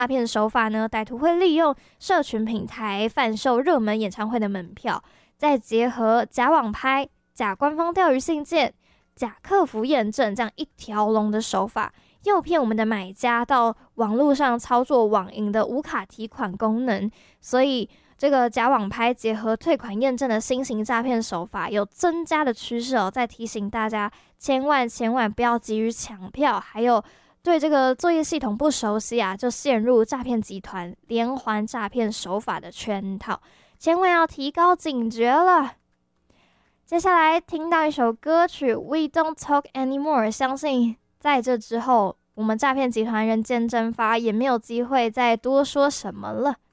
诈骗手法呢，歹徒会利用社群平台贩售热门演唱会的门票，再结合假网拍、假官方钓鱼信件、假客服验证这样一条龙的手法，诱骗我们的买家到网络上操作网银的无卡提款功能。所以这个假网拍结合退款验证的新型诈骗手法有增加的趋势哦。再提醒大家，千万不要急于抢票，还有对这个作业系统不熟悉啊，就陷入诈骗集团连环诈骗手法的圈套，千万要提高警觉了。接下来听到一首歌曲 We Don't Talk Anymore， 相信在这之后我们诈骗集团人间蒸发，也没有机会再多说什么了。